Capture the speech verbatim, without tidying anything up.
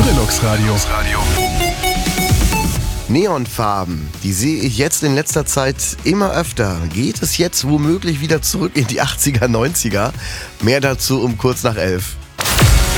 Finnenox Radio. Neonfarben, die sehe ich jetzt in letzter Zeit immer öfter. Geht es jetzt womöglich wieder zurück in die achtziger, neunziger? Mehr dazu um kurz nach elf.